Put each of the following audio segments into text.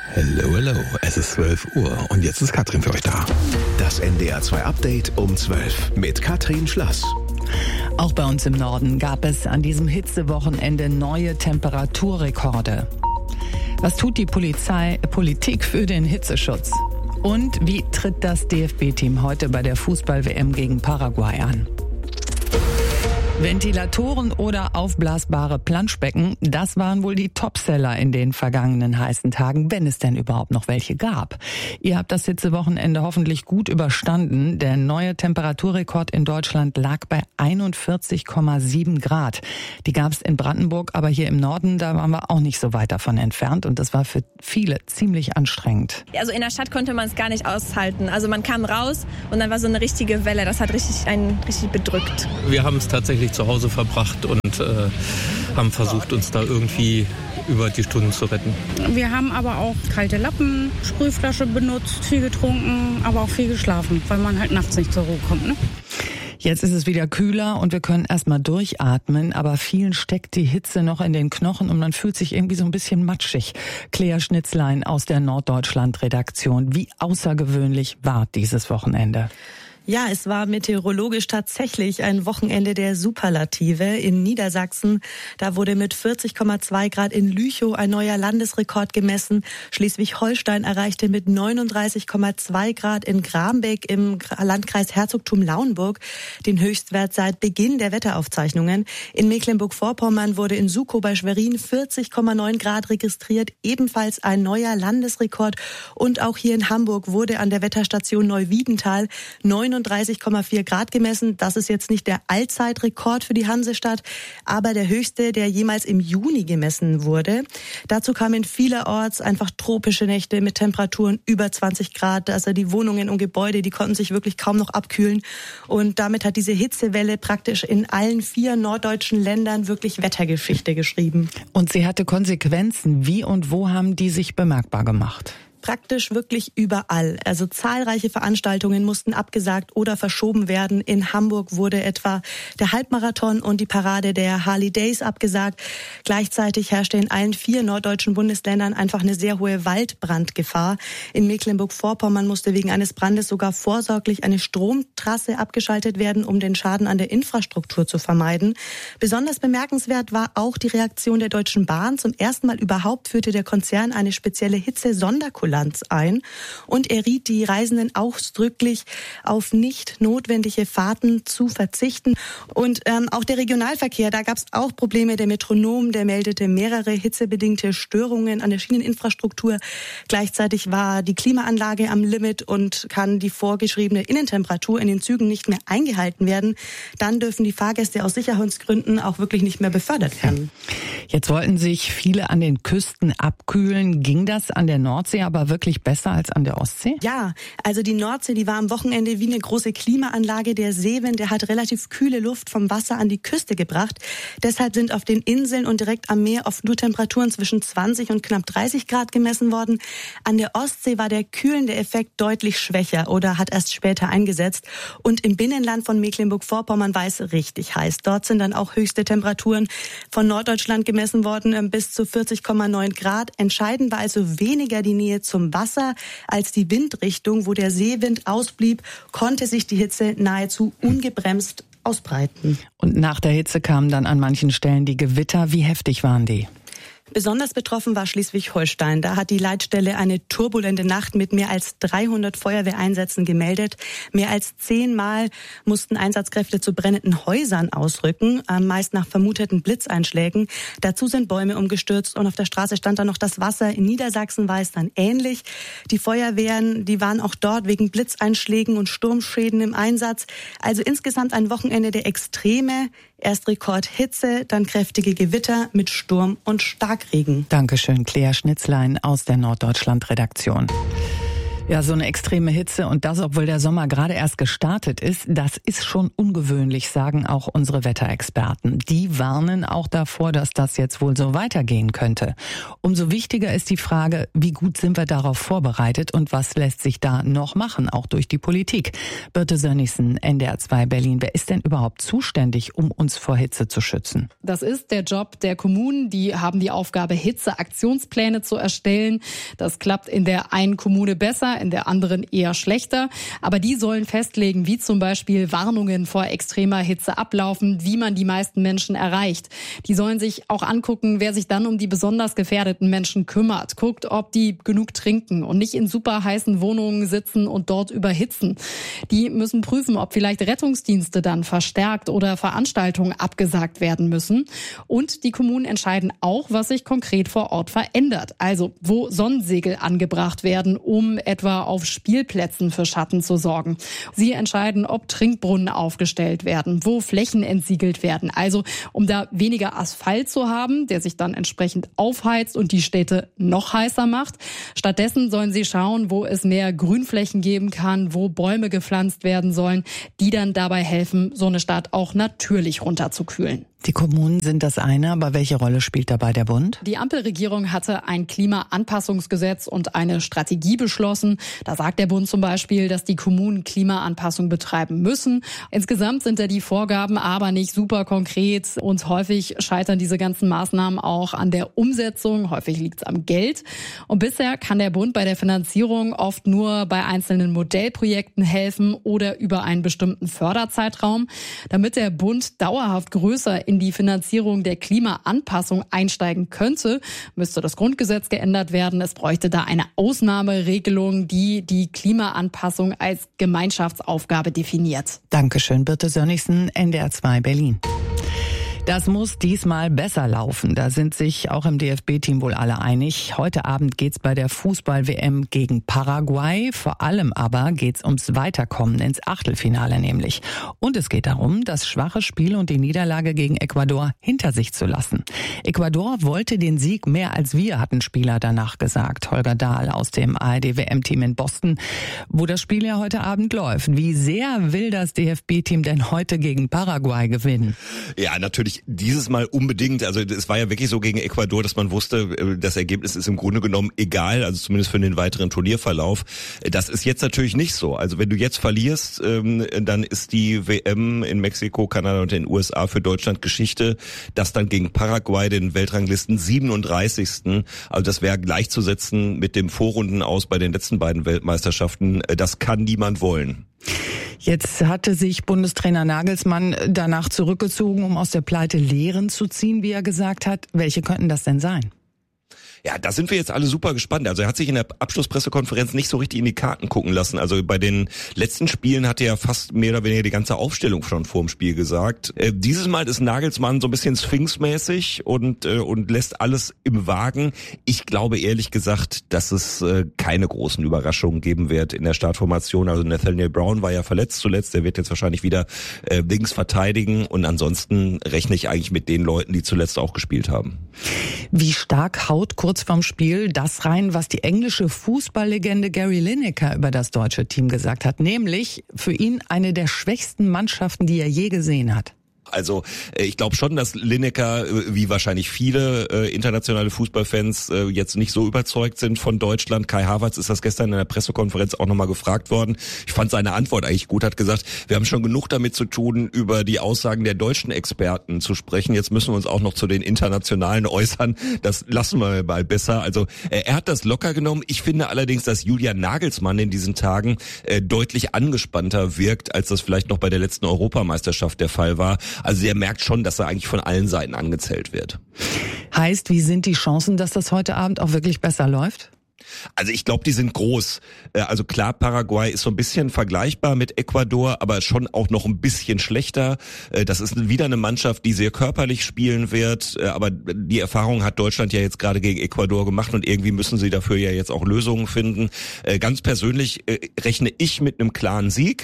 Hello, hello. Es ist 12 Uhr und jetzt ist Katrin für euch da. Das NDR 2 Update um 12 mit Katrin Schlass. Auch bei uns im Norden gab es an diesem Hitzewochenende neue Temperaturrekorde. Was tut die Politik für den Hitzeschutz? Und wie tritt das DFB-Team heute bei der Fußball-WM gegen Paraguay an? Ventilatoren oder aufblasbare Planschbecken, das waren wohl die Topseller in den vergangenen heißen Tagen, wenn es denn überhaupt noch welche gab. Ihr habt das Hitzewochenende hoffentlich gut überstanden. Der neue Temperaturrekord in Deutschland lag bei 41,7 Grad. Die gab es in Brandenburg, aber hier im Norden, da waren wir auch nicht so weit davon entfernt. Und das war für viele ziemlich anstrengend. Also in der Stadt konnte man es gar nicht aushalten. Also man kam raus und dann war so eine richtige Welle. Das hat einen richtig bedrückt. Wir haben es tatsächlich zu Hause verbracht und haben versucht, uns da irgendwie über die Stunden zu retten. Wir haben aber auch kalte Lappen, Sprühflasche benutzt, viel getrunken, aber auch viel geschlafen, weil man halt nachts nicht zur Ruhe kommt, ne? Jetzt ist es wieder kühler und wir können erstmal durchatmen, aber vielen steckt die Hitze noch in den Knochen und man fühlt sich irgendwie so ein bisschen matschig. Claire Schnitzlein aus der Norddeutschland-Redaktion. Wie außergewöhnlich war dieses Wochenende? Ja, es war meteorologisch tatsächlich ein Wochenende der Superlative. In Niedersachsen, da wurde mit 40,2 Grad in Lüchow ein neuer Landesrekord gemessen. Schleswig-Holstein erreichte mit 39,2 Grad in Grambeck im Landkreis Herzogtum Lauenburg den Höchstwert seit Beginn der Wetteraufzeichnungen. In Mecklenburg-Vorpommern wurde in Sukow bei Schwerin 40,9 Grad registriert, ebenfalls ein neuer Landesrekord. Und auch hier in Hamburg wurde an der Wetterstation Neuwiedental 39,4 Grad gemessen. Das ist jetzt nicht der Allzeitrekord für die Hansestadt, aber der höchste, der jemals im Juni gemessen wurde. Dazu kamen vielerorts einfach tropische Nächte mit Temperaturen über 20 Grad. Also die Wohnungen und Gebäude, die konnten sich wirklich kaum noch abkühlen. Und damit hat diese Hitzewelle praktisch in allen 4 norddeutschen Ländern wirklich Wettergeschichte geschrieben. Und sie hatte Konsequenzen. Wie und wo haben die sich bemerkbar gemacht? Praktisch wirklich überall. Also zahlreiche Veranstaltungen mussten abgesagt oder verschoben werden. In Hamburg wurde etwa der Halbmarathon und die Parade der Harley Days abgesagt. Gleichzeitig herrschte in allen 4 norddeutschen Bundesländern einfach eine sehr hohe Waldbrandgefahr. In Mecklenburg-Vorpommern musste wegen eines Brandes sogar vorsorglich eine Stromtrasse abgeschaltet werden, um den Schaden an der Infrastruktur zu vermeiden. Besonders bemerkenswert war auch die Reaktion der Deutschen Bahn. Zum ersten Mal überhaupt führte der Konzern eine spezielle Hitze-Sonderkulanz ein und er riet die Reisenden ausdrücklich auf nicht notwendige Fahrten zu verzichten. Und auch der Regionalverkehr, da gab es auch Probleme. Der Metronom, der meldete mehrere hitzebedingte Störungen an der Schieneninfrastruktur. Gleichzeitig war die Klimaanlage am Limit und kann die vorgeschriebene Innentemperatur in den Zügen nicht mehr eingehalten werden. Dann dürfen die Fahrgäste aus Sicherheitsgründen auch wirklich nicht mehr befördert werden. Jetzt wollten sich viele an den Küsten abkühlen. Ging das an der Nordsee aber wirklich besser als an der Ostsee? Ja, also die Nordsee, die war am Wochenende wie eine große Klimaanlage. Der Seewind, der hat relativ kühle Luft vom Wasser an die Küste gebracht. Deshalb sind auf den Inseln und direkt am Meer oft nur Temperaturen zwischen 20 und knapp 30 Grad gemessen worden. An der Ostsee war der kühlende Effekt deutlich schwächer oder hat erst später eingesetzt. Und im Binnenland von Mecklenburg-Vorpommern war es richtig heiß. Dort sind dann auch höchste Temperaturen von Norddeutschland gemessen worden, bis zu 40,9 Grad. Entscheidend war also weniger die Nähe zum Wasser als die Windrichtung. Wo der Seewind ausblieb, konnte sich die Hitze nahezu ungebremst ausbreiten. Und nach der Hitze kamen dann an manchen Stellen die Gewitter. Wie heftig waren die? Besonders betroffen war Schleswig-Holstein. Da hat die Leitstelle eine turbulente Nacht mit mehr als 300 Feuerwehreinsätzen gemeldet. Mehr als 10-mal mussten Einsatzkräfte zu brennenden Häusern ausrücken, meist nach vermuteten Blitzeinschlägen. Dazu sind Bäume umgestürzt und auf der Straße stand dann noch das Wasser. In Niedersachsen war es dann ähnlich. Die Feuerwehren, die waren auch dort wegen Blitzeinschlägen und Sturmschäden im Einsatz. Also insgesamt ein Wochenende der Extreme. Erst Rekordhitze, dann kräftige Gewitter mit Sturm und Starkregen. Dankeschön, Claire Schnitzlein aus der Norddeutschland-Redaktion. Ja, so eine extreme Hitze und das, obwohl der Sommer gerade erst gestartet ist, das ist schon ungewöhnlich, sagen auch unsere Wetterexperten. Die warnen auch davor, dass das jetzt wohl so weitergehen könnte. Umso wichtiger ist die Frage, wie gut sind wir darauf vorbereitet und was lässt sich da noch machen, auch durch die Politik. Birte Sönnigsen, NDR 2 Berlin. Wer ist denn überhaupt zuständig, um uns vor Hitze zu schützen? Das ist der Job der Kommunen. Die haben die Aufgabe, Hitzeaktionspläne zu erstellen. Das klappt in der einen Kommune besser, in der anderen eher schlechter. Aber die sollen festlegen, wie zum Beispiel Warnungen vor extremer Hitze ablaufen, wie man die meisten Menschen erreicht. Die sollen sich auch angucken, wer sich dann um die besonders gefährdeten Menschen kümmert. Guckt, ob die genug trinken und nicht in super heißen Wohnungen sitzen und dort überhitzen. Die müssen prüfen, ob vielleicht Rettungsdienste dann verstärkt oder Veranstaltungen abgesagt werden müssen. Und die Kommunen entscheiden auch, was sich konkret vor Ort verändert. Also wo Sonnensegel angebracht werden, um etwa auf Spielplätzen für Schatten zu sorgen. Sie entscheiden, ob Trinkbrunnen aufgestellt werden, wo Flächen entsiegelt werden. Also um da weniger Asphalt zu haben, der sich dann entsprechend aufheizt und die Städte noch heißer macht. Stattdessen sollen sie schauen, wo es mehr Grünflächen geben kann, wo Bäume gepflanzt werden sollen, die dann dabei helfen, so eine Stadt auch natürlich runterzukühlen. Die Kommunen sind das eine, aber welche Rolle spielt dabei der Bund? Die Ampelregierung hatte ein Klimaanpassungsgesetz und eine Strategie beschlossen. Da sagt der Bund zum Beispiel, dass die Kommunen Klimaanpassung betreiben müssen. Insgesamt sind da die Vorgaben aber nicht super konkret und häufig scheitern diese ganzen Maßnahmen auch an der Umsetzung. Häufig liegt es am Geld. Und bisher kann der Bund bei der Finanzierung oft nur bei einzelnen Modellprojekten helfen oder über einen bestimmten Förderzeitraum. Damit der Bund dauerhaft größer in die Finanzierung der Klimaanpassung einsteigen könnte, müsste das Grundgesetz geändert werden. Es bräuchte da eine Ausnahmeregelung, die die Klimaanpassung als Gemeinschaftsaufgabe definiert. Dankeschön, Birte Sönnigsen, NDR 2 Berlin. Das muss diesmal besser laufen. Da sind sich auch im DFB-Team wohl alle einig. Heute Abend geht's bei der Fußball-WM gegen Paraguay. Vor allem aber geht's ums Weiterkommen ins Achtelfinale nämlich. Und es geht darum, das schwache Spiel und die Niederlage gegen Ecuador hinter sich zu lassen. Ecuador wollte den Sieg mehr als wir, hatten Spieler danach gesagt. Holger Dahl aus dem ARD-WM-Team in Boston, wo das Spiel ja heute Abend läuft. Wie sehr will das DFB-Team denn heute gegen Paraguay gewinnen? Ja, natürlich dieses Mal unbedingt. Also es war ja wirklich so gegen Ecuador, dass man wusste, das Ergebnis ist im Grunde genommen egal, also zumindest für den weiteren Turnierverlauf. Das ist jetzt natürlich nicht so. Also wenn du jetzt verlierst, dann ist die WM in Mexiko, Kanada und den USA für Deutschland Geschichte. Das dann gegen Paraguay, den Weltranglisten 37. Also das wäre gleichzusetzen mit dem Vorrundenaus bei den letzten beiden Weltmeisterschaften. Das kann niemand wollen. Jetzt hatte sich Bundestrainer Nagelsmann danach zurückgezogen, um aus der Pleite Lehren zu ziehen, wie er gesagt hat. Welche könnten das denn sein? Ja, da sind wir jetzt alle super gespannt. Also er hat sich in der Abschlusspressekonferenz nicht so richtig in die Karten gucken lassen. Also bei den letzten Spielen hat er ja fast mehr oder weniger die ganze Aufstellung schon vor dem Spiel gesagt. Dieses Mal ist Nagelsmann so ein bisschen sphinxmäßig und lässt alles im Wagen. Ich glaube ehrlich gesagt, dass es keine großen Überraschungen geben wird in der Startformation. Also Nathaniel Brown war ja verletzt zuletzt. Der wird jetzt wahrscheinlich wieder links verteidigen. Und ansonsten rechne ich eigentlich mit den Leuten, die zuletzt auch gespielt haben. Wie stark haut kurz vorm Spiel das rein, was die englische Fußballlegende Gary Lineker über das deutsche Team gesagt hat, nämlich für ihn eine der schwächsten Mannschaften, die er je gesehen hat? Also ich glaube schon, dass Lineker, wie wahrscheinlich viele internationale Fußballfans, jetzt nicht so überzeugt sind von Deutschland. Kai Havertz ist das gestern in der Pressekonferenz auch nochmal gefragt worden. Ich fand seine Antwort eigentlich gut, hat gesagt, wir haben schon genug damit zu tun, über die Aussagen der deutschen Experten zu sprechen. Jetzt müssen wir uns auch noch zu den internationalen äußern. Das lassen wir mal besser. Also er hat das locker genommen. Ich finde allerdings, dass Julian Nagelsmann in diesen Tagen deutlich angespannter wirkt, als das vielleicht noch bei der letzten Europameisterschaft der Fall war. Also er merkt schon, dass er eigentlich von allen Seiten angezählt wird. Heißt, wie sind die Chancen, dass das heute Abend auch wirklich besser läuft? Also ich glaube, die sind groß. Also klar, Paraguay ist so ein bisschen vergleichbar mit Ecuador, aber schon auch noch ein bisschen schlechter. Das ist wieder eine Mannschaft, die sehr körperlich spielen wird. Aber die Erfahrung hat Deutschland ja jetzt gerade gegen Ecuador gemacht und irgendwie müssen sie dafür ja jetzt auch Lösungen finden. Ganz persönlich rechne ich mit einem klaren Sieg.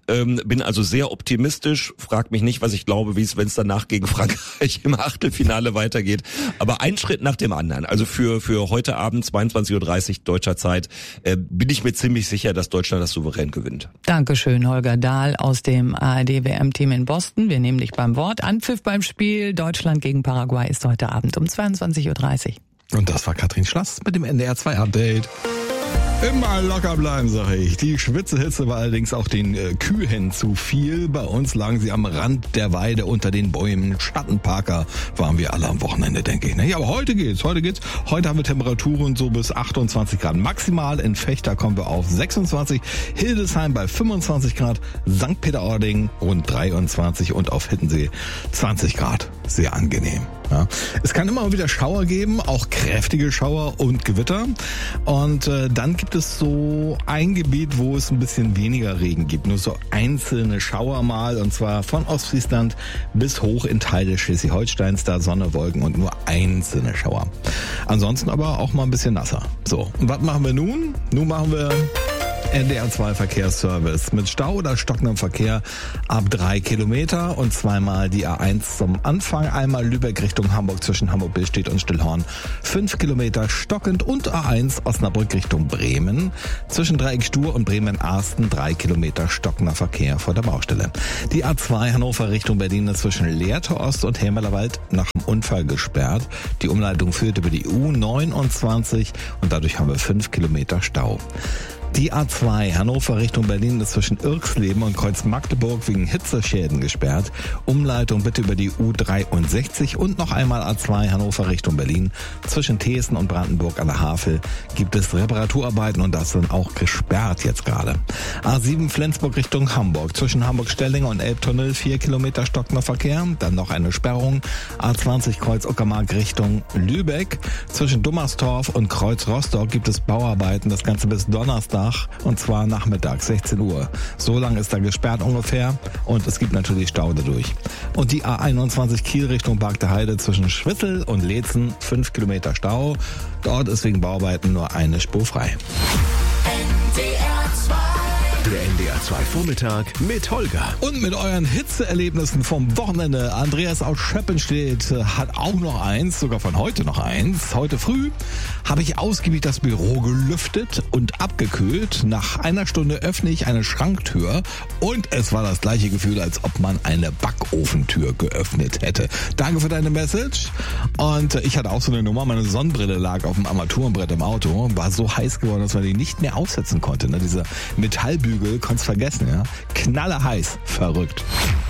Bin also sehr optimistisch. Frag mich nicht, was ich glaube, wenn es danach gegen Frankreich im Achtelfinale weitergeht. Aber ein Schritt nach dem anderen. Also für heute Abend 22:30 8:30 deutscher Zeit, bin ich mir ziemlich sicher, dass Deutschland das souverän gewinnt. Dankeschön, Holger Dahl aus dem ARD-WM-Team in Boston. Wir nehmen dich beim Wort. Anpfiff beim Spiel Deutschland gegen Paraguay ist heute Abend um 22:30 Uhr. Und das war Katrin Schlass mit dem NDR 2 Update. Immer locker bleiben, sag ich. Die Schwitzehitze war allerdings auch den Kühen zu viel. Bei uns lagen sie am Rand der Weide unter den Bäumen. Schattenparker waren wir alle am Wochenende, denke ich. Ja, aber heute geht's. Heute haben wir Temperaturen so bis 28 Grad maximal. In Vechta kommen wir auf 26. Hildesheim bei 25 Grad. St. Peter-Ording rund 23 und auf Hiddensee 20 Grad. Sehr angenehm. Ja. Es kann immer wieder Schauer geben, auch kräftige Schauer und Gewitter. Und dann gibt es so ein Gebiet, wo es ein bisschen weniger Regen gibt. Nur so einzelne Schauer mal. Und zwar von Ostfriesland bis hoch in Teile Schleswig-Holsteins. Da Sonne, Wolken und nur einzelne Schauer. Ansonsten aber auch mal ein bisschen nasser. So, und was machen wir nun? Nun machen wir NDR 2 Verkehrsservice mit Stau oder stockendem Verkehr ab 3 Kilometer und zweimal die A1 zum Anfang, einmal Lübeck Richtung Hamburg zwischen Hamburg-Billstedt und Stillhorn 5 Kilometer stockend und A1 Osnabrück Richtung Bremen zwischen Dreieck Stur und Bremen-Arsten 3 Kilometer stockender Verkehr vor der Baustelle. Die A2 Hannover Richtung Berlin ist zwischen Lehrte Ost und Helmerlerwald nach dem Unfall gesperrt. Die Umleitung führt über die U29 und dadurch haben wir 5 Kilometer Stau. Die A2 Hannover Richtung Berlin ist zwischen Irksleben und Kreuz Magdeburg wegen Hitzeschäden gesperrt. Umleitung bitte über die U63 und noch einmal A2 Hannover Richtung Berlin. Zwischen Thesen und Brandenburg an der Havel gibt es Reparaturarbeiten und das sind auch gesperrt jetzt gerade. A7 Flensburg Richtung Hamburg. Zwischen Hamburg-Stelling und Elbtunnel 4 Kilometer stockender Verkehr. Dann noch eine Sperrung. A20 Kreuz Uckermark Richtung Lübeck. Zwischen Dummerstorf und Kreuz Rostock gibt es Bauarbeiten. Das Ganze bis Donnerstag. Und zwar nachmittags 16 Uhr. So lang ist da gesperrt ungefähr und es gibt natürlich Stau dadurch. Und die A21 Kiel Richtung Bargte Heide zwischen Schwissel und Leetzen 5 Kilometer Stau. Dort ist wegen Bauarbeiten nur eine Spur frei. Der NDR 2 Vormittag mit Holger. Und mit euren Hitzeerlebnissen vom Wochenende. Andreas aus Schöppenstedt hat auch noch eins, sogar von heute noch eins. Heute früh habe ich ausgiebig das Büro gelüftet und abgekühlt. Nach einer Stunde öffne ich eine Schranktür und es war das gleiche Gefühl, als ob man eine Backofentür geöffnet hätte. Danke für deine Message. Und ich hatte auch so eine Nummer, meine Sonnenbrille lag auf dem Armaturenbrett im Auto, war so heiß geworden, dass man die nicht mehr aufsetzen konnte. Diese Metallbügel, konntest vergessen, ja. Knallerheiß, verrückt.